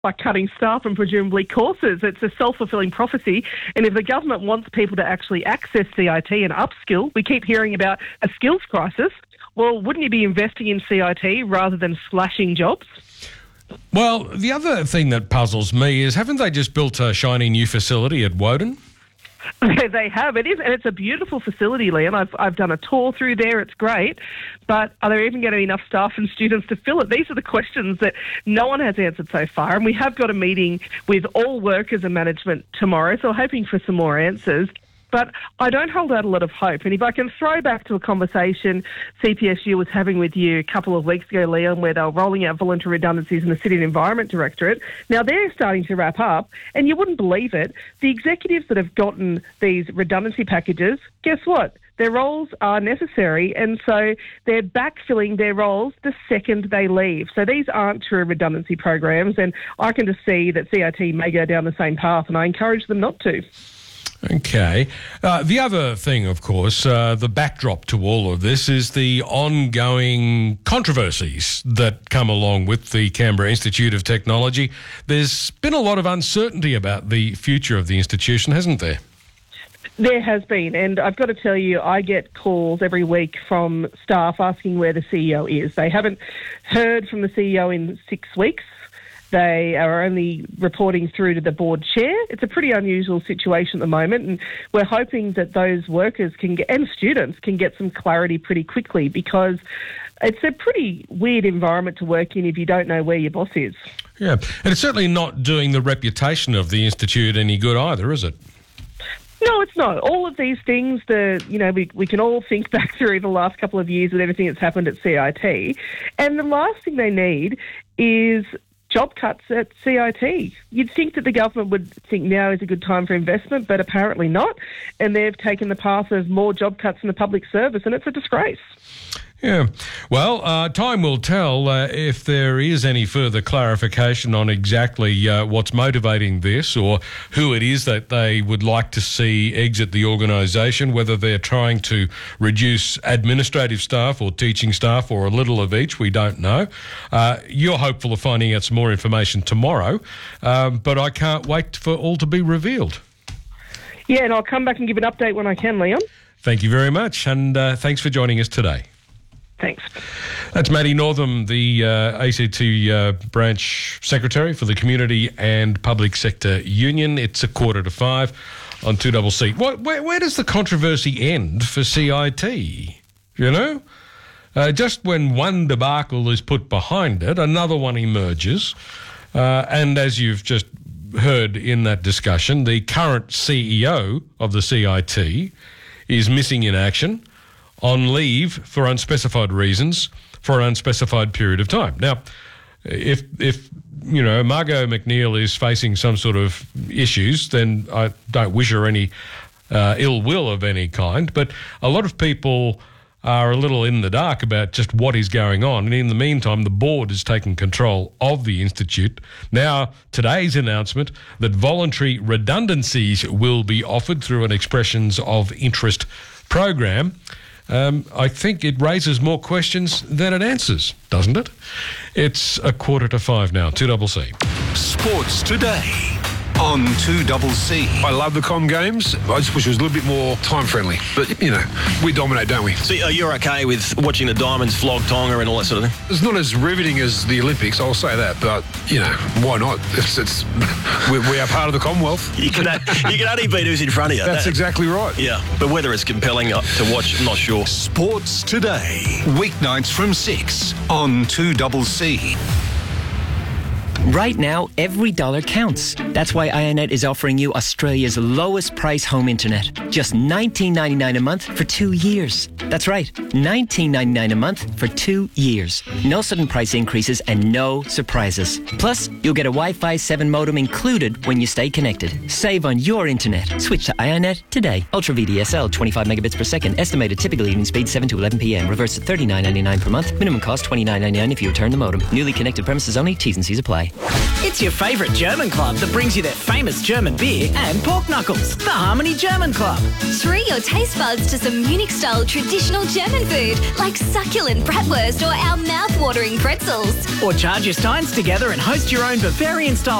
by cutting staff and presumably courses. It's a self-fulfilling prophecy. And if the government wants people to actually access CIT and upskill, we keep hearing about a skills crisis. Well, wouldn't you be investing in CIT rather than slashing jobs? Well, the other thing that puzzles me is, haven't they just built a shiny new facility at Woden? They have. It is, and it's a beautiful facility, Leon. I've done a tour through there. It's great. But are there even going to be enough staff and students to fill it? These are the questions that no one has answered so far. And we have got a meeting with all workers and management tomorrow, so we're hoping for some more answers. But I don't hold out a lot of hope. And if I can throw back to a conversation CPSU was having with you a couple of weeks ago, Leon, where they were rolling out voluntary redundancies in the City and Environment Directorate. Now, they're starting to wrap up, and you wouldn't believe it. The executives that have gotten these redundancy packages, guess what? Their roles are necessary, and so they're backfilling their roles the second they leave. So these aren't true redundancy programs, and I can just see that CIT may go down the same path, and I encourage them not to. Okay. The other thing, of course, the backdrop to all of this is the ongoing controversies that come along with the Canberra Institute of Technology. There's been a lot of uncertainty about the future of the institution, hasn't there? There has been, and I've got to tell you, I get calls every week from staff asking where the CEO is. They haven't heard from the CEO in 6 weeks. They are only reporting through to the board chair. It's a pretty unusual situation at the moment, and we're hoping that those workers can get, and students can get some clarity pretty quickly, because it's a pretty weird environment to work in if you don't know where your boss is. Yeah, and it's certainly not doing the reputation of the Institute any good either, is it? No, it's not. All of these things, we can all think back through the last couple of years with everything that's happened at CIT, and the last thing they need is job cuts at CIT. You'd think that the government would think now is a good time for investment, but apparently not, and they've taken the path of more job cuts in the public service, and it's a disgrace. Yeah. Well, time will tell if there is any further clarification on exactly what's motivating this, or who it is that they would like to see exit the organisation, whether they're trying to reduce administrative staff or teaching staff or a little of each. We don't know. You're hopeful of finding out some more information tomorrow, but I can't wait for all to be revealed. Yeah, and I'll come back and give an update when I can, Leon. Thank you very much, and thanks for joining us today. Thanks. That's Maddie Northam, the ACT branch secretary for the Community and Public Sector Union. It's 4:45 on 2CC. Where does the controversy end for CIT? You know? Just when one debacle is put behind it, another one emerges. And as you've just heard in that discussion, the current CEO of the CIT is missing in action, on leave for unspecified reasons for an unspecified period of time. Now, if Margot McNeil is facing some sort of issues, then I don't wish her any ill will of any kind, but a lot of people are a little in the dark about just what is going on. And in the meantime, the board has taken control of the Institute. Now, today's announcement that voluntary redundancies will be offered through an expressions of interest program, I think it raises more questions than it answers, doesn't it? It's 4:45 now, 2CC. Sports Today on 2CC. I love the Com Games. I just wish it was a little bit more time-friendly. But, we dominate, don't we? So you're okay with watching the Diamonds flog Tonga and all that sort of thing? It's not as riveting as the Olympics, I'll say that. But, why not? We are part of the Commonwealth. You can only beat who's in front of you. That's exactly right. Yeah, but whether it's compelling to watch, I'm not sure. Sports Today. Weeknights from 6 on 2CC. Right now, every dollar counts. That's why IONET is offering you Australia's lowest price home internet. Just $19.99 a month for 2 years. That's right, $19.99 a month for 2 years. No sudden price increases and no surprises. Plus, you'll get a Wi-Fi 7 modem included when you stay connected. Save on your internet. Switch to IONET today. Ultra VDSL, 25 megabits per second. Estimated typical evening speed 7 to 11 p.m. Reverse to $39.99 per month. Minimum cost $29.99 if you return the modem. Newly connected premises only. T's and C's apply. today. It's your favourite German club that brings you their famous German beer and pork knuckles. The Harmony German Club. Treat your taste buds to some Munich-style traditional German food like succulent bratwurst or our mouth-watering pretzels. Or charge your steins together and host your own Bavarian-style